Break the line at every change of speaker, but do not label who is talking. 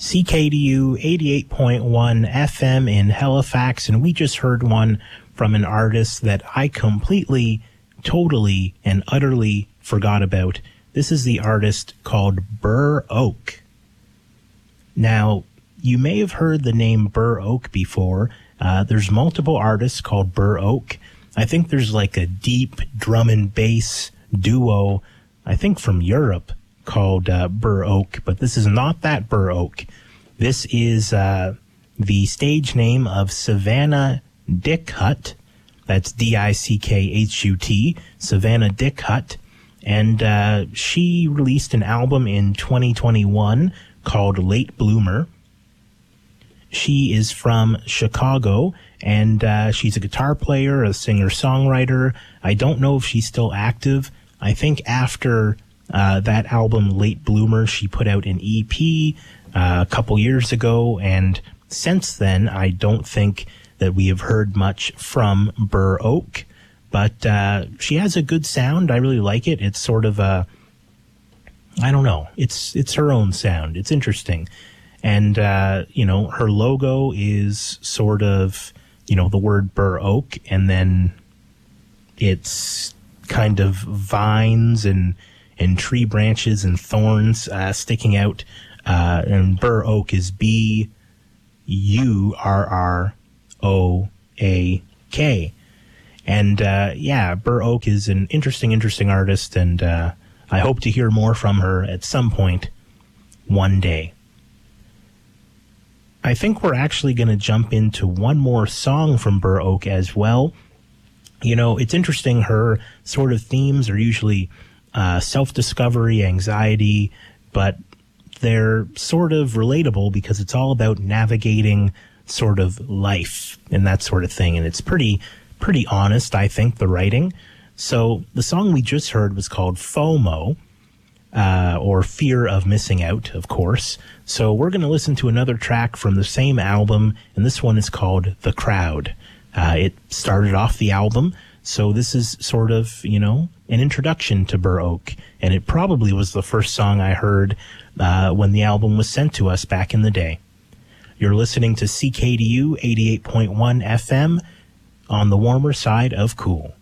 CKDU 88.1 FM in Halifax, and we just heard one from an artist that I completely, totally, and utterly forgot about. This is the artist called Burr Oak. Now, you may have heard the name Burr Oak before. There's multiple artists called Burr Oak. I think there's like a deep drum and bass duo, I think from Europe, called Burr Oak, but this is not that Burr Oak. This is the stage name of Savannah Dickhut. That's Dickhut, Savannah Dickhut. And she released an album in 2021 called Late Bloomer. She is from Chicago, and she's a guitar player, a singer-songwriter. I don't know if she's still active. I think after that album, Late Bloomer, she put out an EP a couple years ago, and since then, I don't think that we have heard much from Burr Oak, but she has a good sound. I really like it. It's sort of a, I don't know, it's her own sound. It's interesting. And, her logo is sort of, the word Burr Oak, and then it's kind of vines and tree branches and thorns sticking out. And Burr Oak is Burroak. And Burr Oak is an interesting artist, and I hope to hear more from her at some point one day. I think we're actually going to jump into one more song from Burr Oak as well. It's interesting, her sort of themes are usually self-discovery, anxiety, but they're sort of relatable because it's all about navigating sort of life and that sort of thing. And it's pretty honest, I think, the writing. So the song we just heard was called FOMO, or Fear of Missing Out, of course. So we're going to listen to another track from the same album, and this one is called The Crowd. It started off the album, so this is sort of, an introduction to Burr Oak, and it probably was the first song I heard when the album was sent to us back in the day. You're listening to CKDU 88.1 FM on the warmer side of cool.